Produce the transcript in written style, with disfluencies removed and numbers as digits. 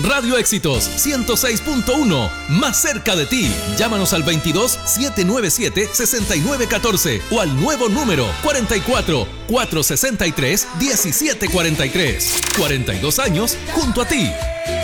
Radio Éxitos 106.1, más cerca de ti. Llámanos al 22 797 6914 o al nuevo número 44 463 1743. 42 años junto a ti.